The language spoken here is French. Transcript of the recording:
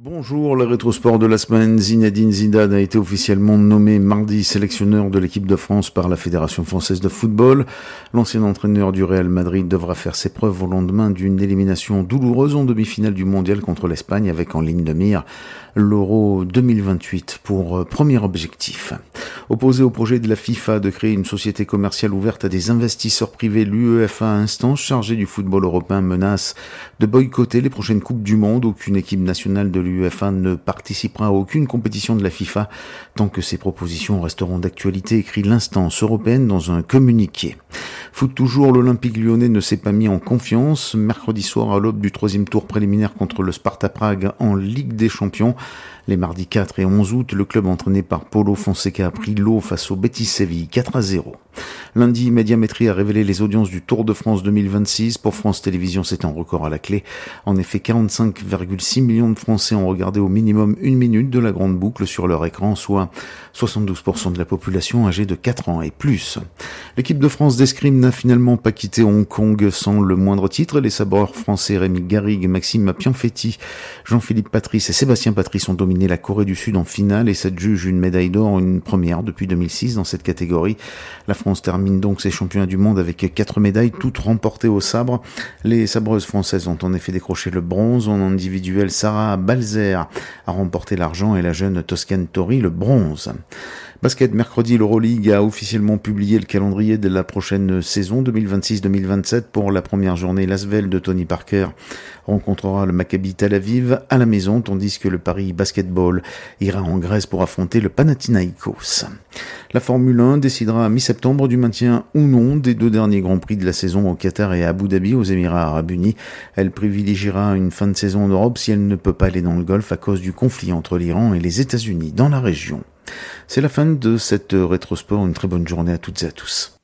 Bonjour, le rétrosport de la semaine. Zinedine Zidane a été officiellement nommé mardi sélectionneur de l'équipe de France par la Fédération française de football. L'ancien entraîneur du Real Madrid devra faire ses preuves au lendemain d'une élimination douloureuse en demi-finale du mondial contre l'Espagne avec en ligne de mire l'Euro 2028 pour premier objectif. Opposé au projet de la FIFA de créer une société commerciale ouverte à des investisseurs privés, l'UEFA, instance chargée du football européen, menace de boycotter les prochaines Coupes du Monde. Aucune équipe nationale de l'UEFA ne participera à aucune compétition de la FIFA tant que ces propositions resteront d'actualité, écrit l'instance européenne dans un communiqué. Foot toujours, l'Olympique lyonnais ne s'est pas mis en confiance. Mercredi soir, à l'aube du troisième tour préliminaire contre le Sparta Prague en Ligue des Champions, les mardis 4 et 11 août, le club entraîné par Paulo Fonseca a pris l'eau face au Betis Séville 4-0. Lundi, Médiamétrie a révélé les audiences du Tour de France 2026. Pour France Télévisions, c'est un record à la clé. En effet, 45,6 millions de Français ont regardé au minimum 1 minute de la grande boucle sur leur écran, soit 72% de la population âgée de 4 ans et plus. L'équipe de France d'escrime n'a finalement pas quitté Hong Kong sans le moindre titre. Les sabreurs français Rémi Garrigue, Maxime Pianfetti, Jean-Philippe Patrice et Sébastien Patrice ont dominé la Corée du Sud en finale et s'adjugent une médaille d'or, une première depuis 2006 dans cette catégorie. La France termine donc ses championnats du monde avec 4 médailles, toutes remportées au sabre. Les sabreuses françaises ont en effet décroché le bronze. En individuel, Sarah Balzer a remporté l'argent et la jeune Toscane Tori le bronze. Basket, mercredi, l'Euroleague a officiellement publié le calendrier de la prochaine saison 2026-2027. Pour la première journée, l'Asvel de Tony Parker rencontrera le Maccabi Tel Aviv à la maison, tandis que le Paris Basketball ira en Grèce pour affronter le Panathinaïkos. La Formule 1 décidera à mi-septembre du maintien ou non des 2 derniers Grands Prix de la saison au Qatar et à Abu Dhabi aux Émirats Arabes Unis. Elle privilégiera une fin de saison en Europe si elle ne peut pas aller dans le Golfe à cause du conflit entre l'Iran et les États-Unis dans la région. C'est la fin de cette rétrosport. Une très bonne journée à toutes et à tous.